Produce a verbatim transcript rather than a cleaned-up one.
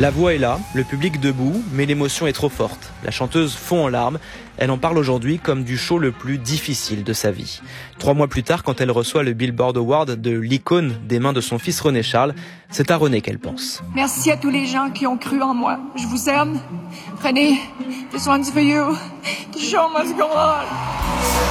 La voix est là, le public debout, mais l'émotion est trop forte. La chanteuse fond en larmes. Elle en parle aujourd'hui comme du show le plus difficile de sa vie. Trois mois plus tard, quand elle reçoit le Billboard Award de l'icône des mains de son fils René Charles, c'est à René qu'elle pense. Merci à tous les gens qui ont cru en moi. Je vous aime. René, this one's for you. The show must go on.